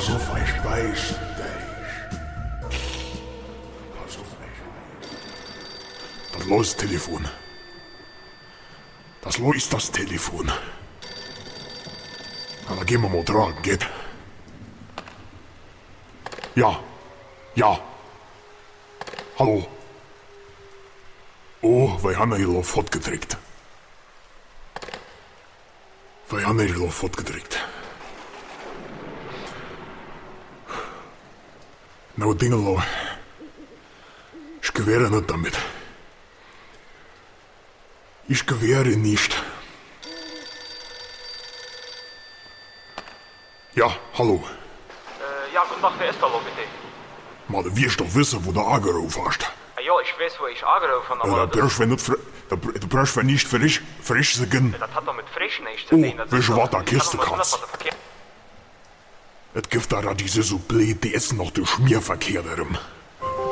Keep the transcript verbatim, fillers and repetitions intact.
Pass auf, ich weiß dich. Pass auf, ich. Das los Telefon. Das lo ist das Telefon. Na, da gehen wir mal dran, geht. Ja, ja. Hallo. Oh, wij haben hier auf Hot gedrückt. Wir haben hier auf Hot gedrückt. Nou, Dingelo. Ich gewehre nicht damit. Ich gewehre nicht. Ja, hallo. Äh, ja, guten Tag, wer ist da noch bitte? Maar du wirst doch wissen, wo du angerufen hast. Ja, ich weiß, wo ich angerufen habe. Ja, da brauchst du nicht, fr da, da brauchst du nicht frisch, frisch sagen. Das hat doch mit frisch nichts zu Oh, tun. Das weißt du, ist was da doch- Kiste das hat doch kannst? was mit Verkehr- Es gibt da diese so blöd, die essen noch durch Schmierverkehr darum.